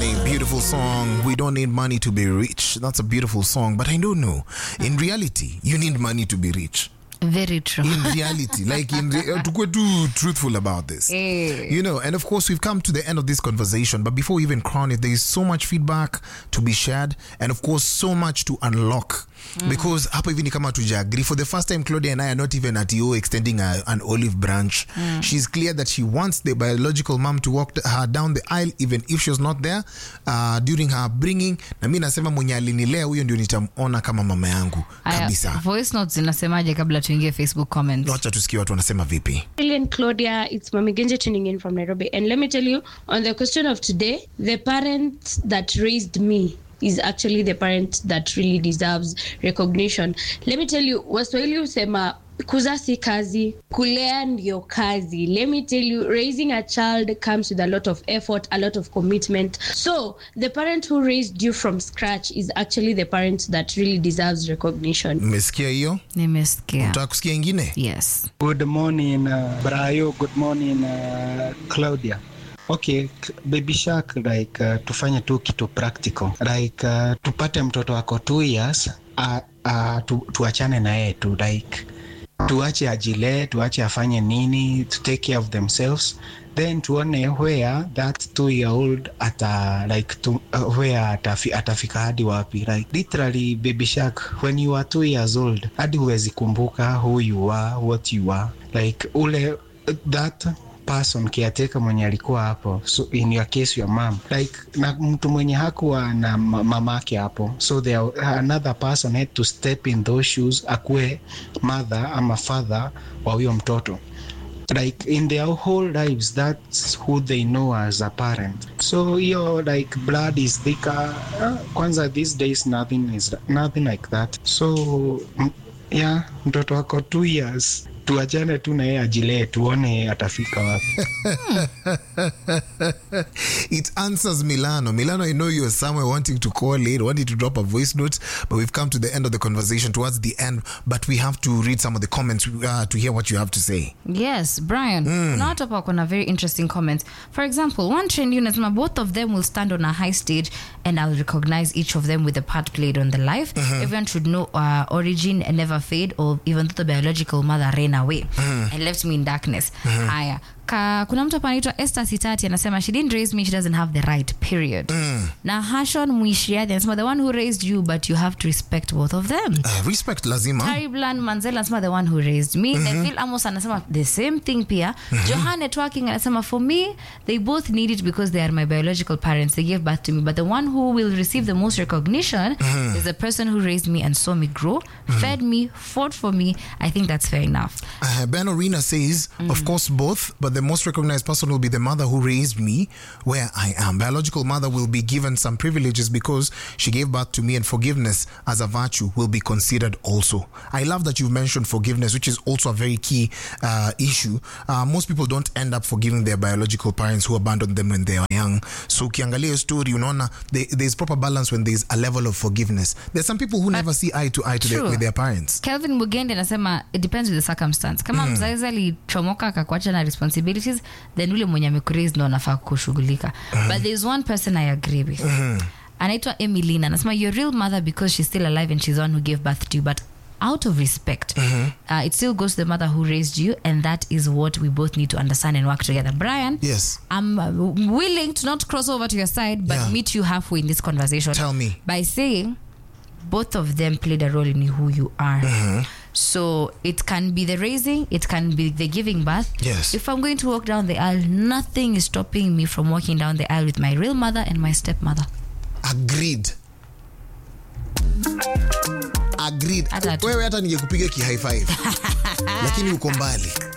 Beautiful song. We don't need money to be rich. That's a beautiful song, but I don't know. In reality, you need money to be rich. Very true. In reality, like to be too truthful about this. You know, and of course we've come to the end of this conversation, but before we even crown it, there is so much feedback to be shared, and of course so much to unlock. Because hapo hivi ni kama tuja agree. For the first time, Claudia and I are not even at you extending an olive branch. She's clear that she wants the biological mom to walk her down the aisle even if she was not there during her bringing. Na mimi nasema mwenye alinilea huyo ndio nitamona kama mama yangu kabisa. Voice notes zinasemaje kabla tuingie Facebook comments? Wacha tusikie watu wanasema vipi. Brilliant Claudia, it's Mami Genje tuning in from Nairobi. And let me tell you, on the question of today, the parent that raised me is actually the parent that really deserves recognition. Let me tell you, Waswahili husema kuzaa si kazi, kulea ndio kazi. Let me tell you, raising a child comes with a lot of effort, a lot of commitment. So, the parent who raised you from scratch is actually the parent that really deserves recognition. Umesikia hiyo? Nimesikia. Unataka kusikia ingine? Yes. Good morning, Brayo. Good morning, Claudia. Okay, Baby Shark, like tufanye tu kitu practical. Like tupate mtoto wako 2 years, tuachane na yeye tu, like tuache ajile, tuache afanye nini, to take care of themselves. Then tuone where that 2-year-old where atafika hadi wapi. Like literally, Baby Shark, when you are 2 years old, hadi huwezi kumbuka who you are, what you are. Like that person caretaker mwenye alikuwa hapo, so in your case your mom, like na mtu mwenye hakuwa na mamake hapo, so there another person had to step in those shoes, akue mother ama father wa huyo mtoto. Like in their whole lives, that's who they know as a parent. So like blood is thicker. Kwanza these days nothing like that. So yeah, mtoto wako 2 years, tuachane tu na yeye ajilee, tuone atafika wapi. It answers Milano. Milano, I know you're somewhere wanting to call in, wanting to drop a voice note, but we've come to the end of the conversation, towards the end, but we have to read some of the comments to hear what you have to say. Yes, Brian. Kuna watu hapa kuna very interesting comments. For example, one trend unasema both of them will stand on a high stage and I'll recognize each of them with the part played on the life. Everyone should know origin and never fade, or even though the biological mother ran away and left me in darkness. Haya. Kuna mtu hapa anaitwa Esther Sitati anasema she didn't raise me, she doesn't have the right, period. Na Hashon Mwishiadi anasema the one who raised you, but you have to respect both of them. Respect lazima. Tariblan Manzela anasema the one who raised me. Neville Amos anasema the same thing pia. Johan Networking anasema for me, they both need it because they are my biological parents. They gave birth to me, but the one who will receive the most recognition is the person who raised me and saw me grow, fed me, fought for me. I think that's fair enough. Ben Arena says, of course both, but the most recognized person will be the mother who raised me where I am. Biological mother will be given some privileges because she gave birth to me, and forgiveness as a virtue will be considered also. I love that you've mentioned forgiveness, which is also a very key issue. Most people don't end up forgiving their biological parents who abandoned them when they are young. So ukiangalia story, unaona there's proper balance when there's a level of forgiveness. There's some people who never see eye to eye with their parents. Kelvin Mugende anasema it depends with the circumstance. Kama mzazi alichomoka akakuacha na responsibilities, then ule mwenye amekuraise ndo anafaa kushughulika. But there's one person I agree with. Anaitwa Emilina anasema your real mother because she's still alive and she's the one who gave birth to you, but out of respect, it still goes to the mother who raised you, and that is what we both need to understand and work together. Brian, yes, I'm willing to not cross over to your side, but meet you halfway in this conversation. Tell me. By saying both of them played a role in who you are. So it can be the raising, it can be the giving birth. Yes. If I'm going to walk down the aisle, nothing is stopping me from walking down the aisle with my real mother and my stepmother. Agreed. Wewe hata ningekupiga ki high five. Lakini uko mbali.